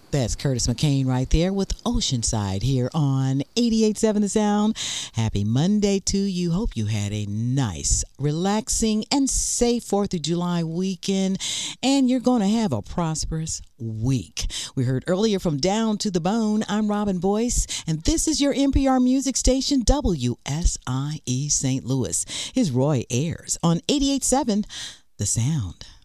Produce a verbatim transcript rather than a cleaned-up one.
That's Curtis McCain right there with Oceanside here on eighty-eight point seven The Sound. Happy Monday to you. Hope you had a nice, relaxing, and safe fourth of July weekend, and you're going to have a prosperous week. We heard earlier from Down to the Bone. I'm Robin Boyce, and this is your N P R music station, W S I E Saint Louis. Here's Roy Ayers on eighty-eight point seven The Sound.